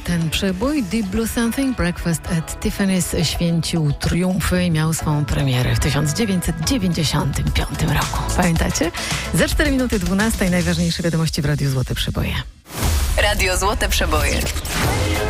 ten przebój. Deep Blue Something, Breakfast at Tiffany's święcił triumfy i miał swą premierę w 1995 roku. Pamiętacie? Za 4:12 najważniejsze wiadomości w Radiu Złote Przeboje. Radio Złote Przeboje.